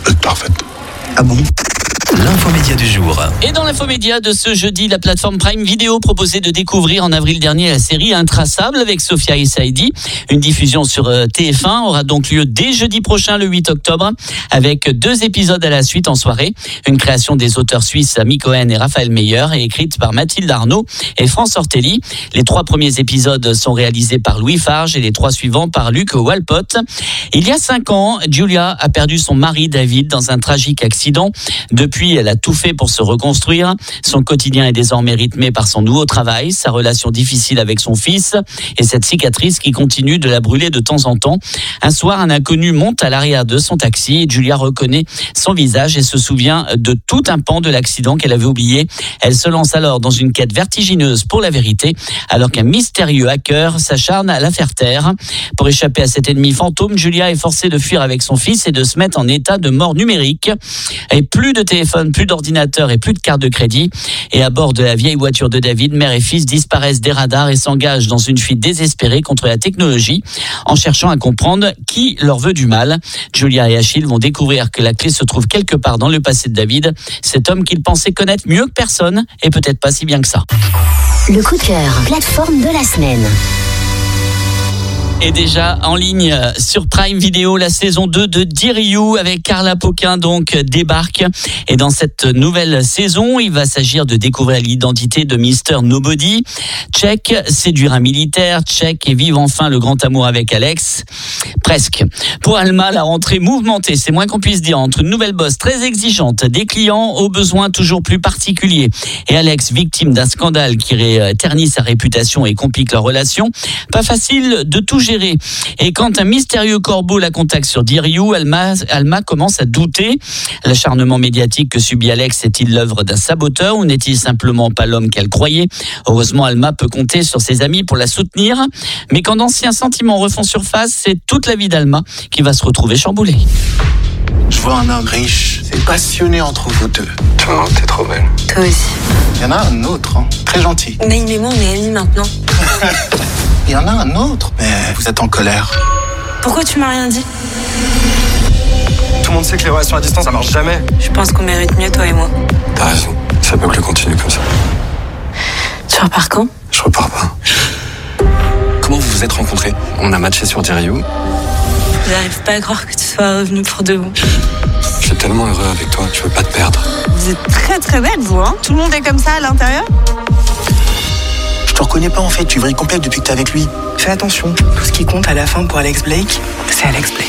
Vous êtes parfaite. Ah bon ? L'infomédia du jour. Et dans l'infomédia de ce jeudi, la plateforme Prime Video proposait de découvrir en avril dernier la série Intraçable avec Sophia et Saïdi. Une diffusion sur TF1 aura donc lieu dès jeudi prochain, le 8 octobre, avec 2 épisodes à la suite en soirée. Une création des auteurs suisses Ami Cohen et Raphaël Meyer et écrite par Mathilde Arnaud et France Ortelli. Les 3 premiers épisodes sont réalisés par Louis Farge et les 3 suivants par Luc Walpott. Il y a 5 ans, Julia a perdu son mari David dans un tragique accident. Depuis, elle a tout fait pour se reconstruire. Son quotidien est désormais rythmé par son nouveau travail, sa relation difficile avec son fils et cette cicatrice qui continue de la brûler de temps en temps. Un soir, un inconnu monte à l'arrière de son taxi et Julia reconnaît son visage et se souvient de tout un pan de l'accident qu'elle avait oublié. Elle se lance alors dans une quête vertigineuse pour la vérité, alors qu'un mystérieux hacker s'acharne à la faire taire. Pour échapper à cet ennemi fantôme, Julia est forcée de fuir avec son fils et de se mettre en état de mort numérique. Et plus de téléphone, plus d'ordinateur et plus de carte de crédit. Et à bord de la vieille voiture de David, mère et fils disparaissent des radars et s'engagent dans une fuite désespérée contre la technologie en cherchant à comprendre qui leur veut du mal. Julia et Achille vont découvrir que la clé se trouve quelque part dans le passé de David, cet homme qu'ils pensaient connaître mieux que personne et peut-être pas si bien que ça. Le coup de cœur, plateforme de la semaine. Et déjà en ligne sur Prime Video, la saison 2 de Dear You avec Carla Pauquin donc débarque. Et dans cette nouvelle saison, il va s'agir de découvrir l'identité de Mr. Nobody. Check, séduire un militaire. Check et vivre enfin le grand amour avec Alex. Presque. Pour Alma, la rentrée mouvementée, c'est moins qu'on puisse dire, entre une nouvelle boss très exigeante, des clients aux besoins toujours plus particuliers et Alex, victime d'un scandale qui ternit sa réputation et complique leur relation. Pas facile de tout gérer. Et quand un mystérieux corbeau la contacte sur Dear You, Alma commence à douter. L'acharnement médiatique que subit Alex est-il l'œuvre d'un saboteur ou n'est-il simplement pas l'homme qu'elle croyait ? Heureusement, Alma peut compter sur ses amis pour la soutenir. Mais quand d'anciens sentiments refont surface, c'est toute la vie d'Alma qui va se retrouver chamboulée. Je vois un homme riche, c'est passionné entre vous deux. Oh, t'es trop belle. Toi aussi. Il y en a un autre, très gentil. Naïm et moi, on est amis maintenant. Il y en a un autre, mais vous êtes en colère. Pourquoi tu m'as rien dit ? Tout le monde sait que les relations à distance, ça marche jamais. Je pense qu'on mérite mieux, toi et moi. T'as raison, ça peut que continuer comme ça. Tu repars quand ? Je repars pas. Comment vous vous êtes rencontrés ? On a matché sur Dear You. J'arrive pas à croire que tu sois revenu pour de bon. Je suis tellement heureux avec toi, je veux pas te perdre. Vous êtes très très belle, vous, hein ? Tout le monde est comme ça à l'intérieur ? Je te reconnais pas en fait, tu vrilles complète depuis que t'es avec lui. Fais attention, tout ce qui compte à la fin pour Alex Blake, c'est Alex Blake.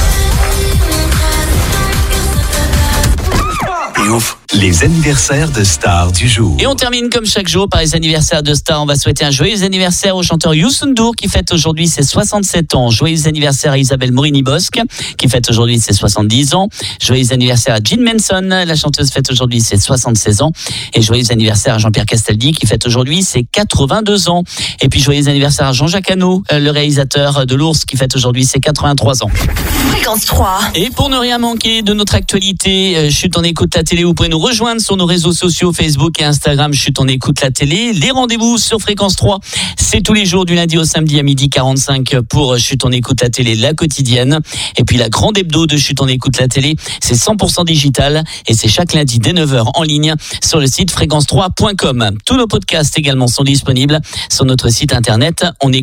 Et ouf. Les anniversaires de stars du jour. Et on termine comme chaque jour par les anniversaires de stars. On va souhaiter un joyeux anniversaire au chanteur Youssou N'Dour qui fête aujourd'hui ses 67 ans. Joyeux anniversaire à Isabelle Morini-Bosque qui fête aujourd'hui ses 70 ans. Joyeux anniversaire à Jean Manson, la chanteuse fête aujourd'hui ses 76 ans. Et joyeux anniversaire à Jean-Pierre Castaldi qui fête aujourd'hui ses 82 ans. Et puis joyeux anniversaire à Jean-Jacques Hano, le réalisateur de l'Ours qui fête aujourd'hui ses 83 ans. Fréquence 3. Et pour ne rien manquer de notre actualité, Chut on écoute la télé, vous pouvez nous rejoindre sur nos réseaux sociaux Facebook et Instagram, Chut on écoute la télé. Les rendez-vous sur Fréquence 3, c'est tous les jours du lundi au samedi à 12h45 pour Chut on écoute la télé, la quotidienne. Et puis la grande hebdo de Chut on écoute la télé, c'est 100% digital et c'est chaque lundi dès 9h en ligne sur le site fréquence3.com. Tous nos podcasts également sont disponibles sur notre site internet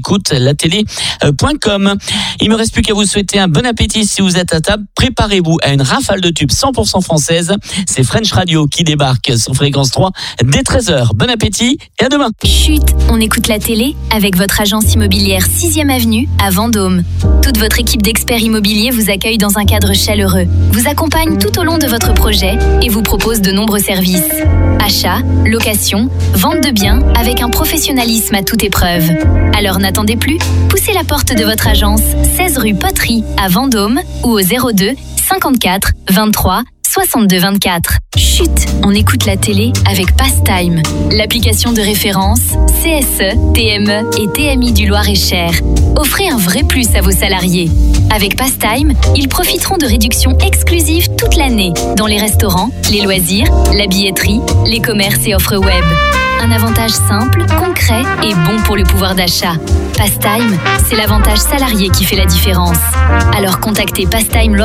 onécoutelatélé.com. Il me reste plus qu'à vous souhaiter un bon appétit si vous êtes à table. Préparez-vous à une rafale de tubes 100% française. C'est French Radio qui débarque sur Fréquence 3 dès 13h. Bon appétit et à demain. Chut, on écoute la télé avec votre agence immobilière 6e Avenue à Vendôme. Toute votre équipe d'experts immobiliers vous accueille dans un cadre chaleureux, vous accompagne tout au long de votre projet et vous propose de nombreux services. Achat, location, vente de biens avec un professionnalisme à toute épreuve. Alors n'attendez plus, poussez la porte de votre agence 16 rue Poterie à Vendôme ou au 02 54 23 62 24. Chut, on écoute la télé avec Pastime, l'application de référence CSE, TME et TMI du Loir-et-Cher. Offrez un vrai plus à vos salariés. Avec Pastime, ils profiteront de réductions exclusives toute l'année dans les restaurants, les loisirs, la billetterie, les commerces et offres web. Un avantage simple, concret et bon pour le pouvoir d'achat. Pastime, c'est l'avantage salarié qui fait la différence. Alors contactez Pastime